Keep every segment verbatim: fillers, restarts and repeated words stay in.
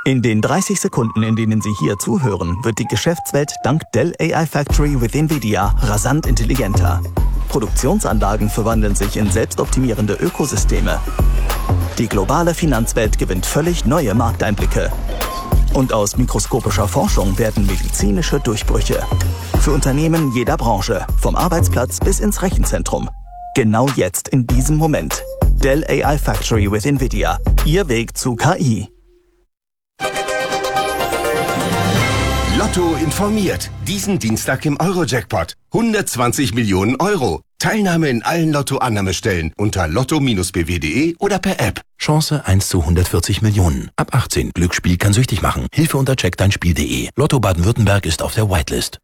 In den dreißig Sekunden, in denen Sie hier zuhören, wird die Geschäftswelt dank Dell A I Factory with NVIDIA rasant intelligenter. Produktionsanlagen verwandeln sich in selbstoptimierende Ökosysteme. Die globale Finanzwelt gewinnt völlig neue Markteinblicke. Und aus mikroskopischer Forschung werden medizinische Durchbrüche. Für Unternehmen jeder Branche, vom Arbeitsplatz bis ins Rechenzentrum. Genau jetzt, in diesem Moment. Dell A I Factory with NVIDIA. Ihr Weg zu K I. Lotto informiert. Diesen Dienstag im Euro-Jackpot. hundertzwanzig Millionen Euro. Teilnahme in allen Lotto-Annahmestellen unter lotto Bindestrich b w punkt d e oder per App. Chance eins zu hundertvierzig Millionen. Ab achtzehn. Glücksspiel kann süchtig machen. Hilfe unter check dein Spiel punkt d e. Lotto Baden-Württemberg ist auf der Whitelist.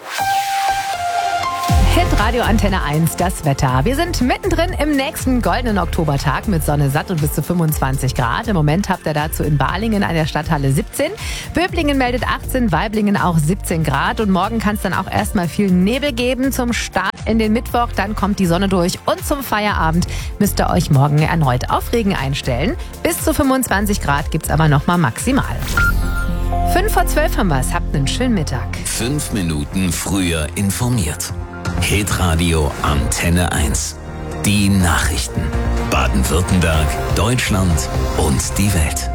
Hit Radio Antenne eins, das Wetter. Wir sind mittendrin im nächsten goldenen Oktobertag mit Sonne satt und bis zu fünfundzwanzig Grad. Im Moment habt ihr dazu in Balingen an der Stadthalle siebzehn. Böblingen meldet achtzehn, Waiblingen auch siebzehn Grad. Und morgen kann es dann auch erstmal viel Nebel geben zum Start in den Mittwoch. Dann kommt die Sonne durch und zum Feierabend müsst ihr euch morgen erneut auf Regen einstellen. Bis zu fünfundzwanzig Grad gibt's aber nochmal maximal. Fünf vor zwölf haben wir es. Habt einen schönen Mittag. Fünf Minuten früher informiert. Hitradio Antenne eins. Die Nachrichten. Baden-Württemberg, Deutschland und die Welt.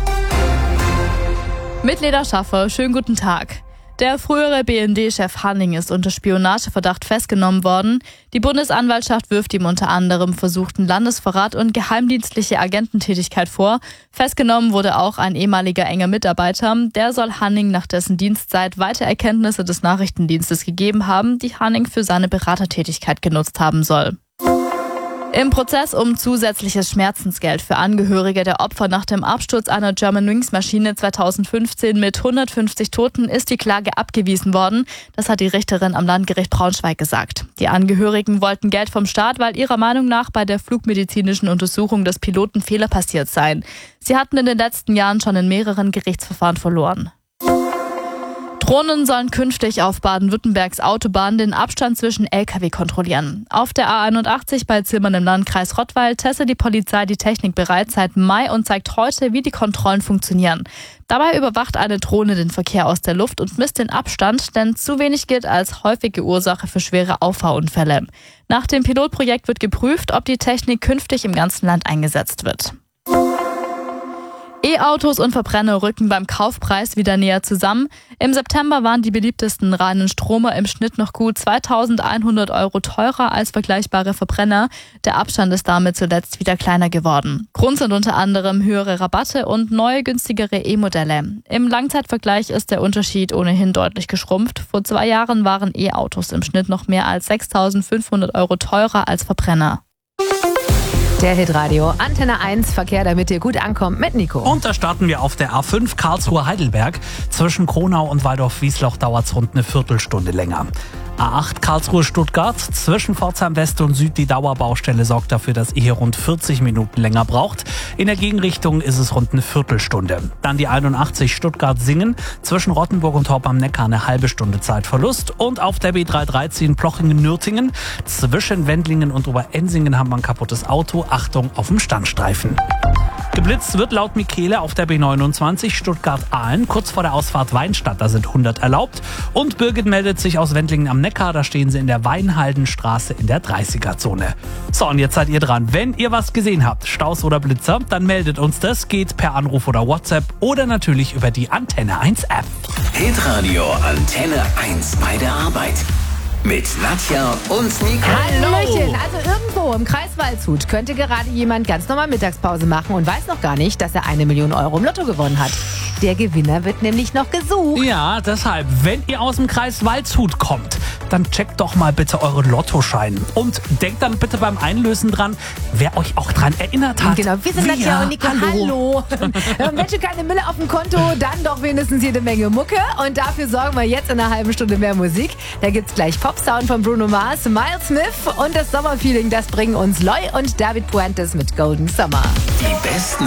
Mit Leda Schaffer, schönen guten Tag. Der frühere B N D-Chef Hanning ist unter Spionageverdacht festgenommen worden. Die Bundesanwaltschaft wirft ihm unter anderem versuchten Landesverrat und geheimdienstliche Agententätigkeit vor. Festgenommen wurde auch ein ehemaliger enger Mitarbeiter. Der soll Hanning nach dessen Dienstzeit weitere Erkenntnisse des Nachrichtendienstes gegeben haben, die Hanning für seine Beratertätigkeit genutzt haben soll. Im Prozess um zusätzliches Schmerzensgeld für Angehörige der Opfer nach dem Absturz einer Germanwings-Maschine zweitausendfünfzehn mit hundertfünfzig Toten ist die Klage abgewiesen worden. Das hat die Richterin am Landgericht Braunschweig gesagt. Die Angehörigen wollten Geld vom Staat, weil ihrer Meinung nach bei der flugmedizinischen Untersuchung des Piloten Fehler passiert seien. Sie hatten in den letzten Jahren schon in mehreren Gerichtsverfahren verloren. Drohnen sollen künftig auf Baden-Württembergs Autobahnen den Abstand zwischen L K W kontrollieren. Auf der A einundachtzig bei Zimmern im Landkreis Rottweil testet die Polizei die Technik bereits seit Mai und zeigt heute, wie die Kontrollen funktionieren. Dabei überwacht eine Drohne den Verkehr aus der Luft und misst den Abstand, denn zu wenig gilt als häufige Ursache für schwere Auffahrunfälle. Nach dem Pilotprojekt wird geprüft, ob die Technik künftig im ganzen Land eingesetzt wird. E-Autos und Verbrenner rücken beim Kaufpreis wieder näher zusammen. Im September waren die beliebtesten reinen Stromer im Schnitt noch gut zweitausendeinhundert Euro teurer als vergleichbare Verbrenner. Der Abstand ist damit zuletzt wieder kleiner geworden. Grund sind unter anderem höhere Rabatte und neue günstigere E-Modelle. Im Langzeitvergleich ist der Unterschied ohnehin deutlich geschrumpft. Vor zwei Jahren waren E-Autos im Schnitt noch mehr als sechstausendfünfhundert Euro teurer als Verbrenner. Der Hitradio Antenne eins Verkehr, damit ihr gut ankommt mit Nico. Und da starten wir auf der A fünf Karlsruhe-Heidelberg. Zwischen Kronau und Waldorf-Wiesloch dauert es rund eine Viertelstunde länger. A acht Karlsruhe-Stuttgart. Zwischen Pforzheim West und Süd die Dauerbaustelle sorgt dafür, dass ihr hier rund vierzig Minuten länger braucht. In der Gegenrichtung ist es rund eine Viertelstunde. Dann die einundachtzig Stuttgart-Singen. Zwischen Rottenburg und Horb am Neckar eine halbe Stunde Zeitverlust. Und auf der B dreihundertdreizehn Plochingen-Nürtingen. Zwischen Wendlingen und Oberensingen haben wir ein kaputtes Auto. Achtung auf dem Standstreifen. Geblitzt wird laut Michele auf der B neunundzwanzig Stuttgart-Aalen, kurz vor der Ausfahrt Weinstadt, da sind hundert erlaubt. Und Birgit meldet sich aus Wendlingen am Neckar, da stehen sie in der Weinhaldenstraße in der dreißiger-Zone. So, und jetzt seid ihr dran. Wenn ihr was gesehen habt, Staus oder Blitzer, dann meldet uns das, geht per Anruf oder WhatsApp oder natürlich über die Antenne eins App. Hitradio Antenne eins bei der Arbeit. Mit Nadja und Nico. Hallöchen, also irgendwo im Kreis Waldshut könnte gerade jemand ganz normal Mittagspause machen und weiß noch gar nicht, dass er eine Million Euro im Lotto gewonnen hat. Der Gewinner wird nämlich noch gesucht. Ja, deshalb, wenn ihr aus dem Kreis Waldshut kommt, dann checkt doch mal bitte eure Lottoscheine. Und denkt dann bitte beim Einlösen dran, wer euch auch dran erinnert hat. Genau, wir sind wir. Nadja und Nico. Hallo. hallo. Menschen keine Mülle auf dem Konto, dann doch wenigstens jede Menge Mucke. Und dafür sorgen wir jetzt in einer halben Stunde mehr Musik. Da gibt's gleich Pop-Sound von Bruno Mars, Miles Smith und das Sommerfeeling, das bringen uns Loy und David Puentes mit Golden Summer. Die besten